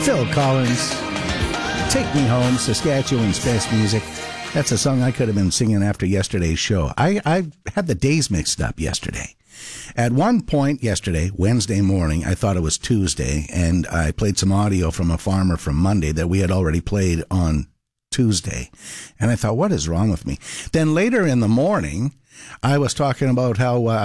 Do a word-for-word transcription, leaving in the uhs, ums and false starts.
Phil Collins, Take Me Home, Saskatchewan's best music. That's a song I could have been singing after yesterday's show. I, I had the days mixed up yesterday. At one point yesterday, Wednesday morning, I thought it was Tuesday, and I played some audio from a farmer from Monday that we had already played on Tuesday. And I thought, what is wrong with me? Then later in the morning, I was talking about how uh,